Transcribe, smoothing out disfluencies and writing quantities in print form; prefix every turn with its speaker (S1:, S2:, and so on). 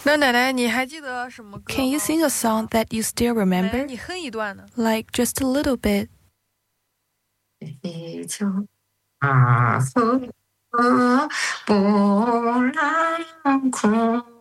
S1: 那奶奶，你还记得什么歌
S2: Can you
S1: 吗
S2: sing a song that you still
S1: 奶奶，
S2: remember?
S1: 你哼一段呢？
S2: Like just a little bit.
S3: 地球啊，波澜空。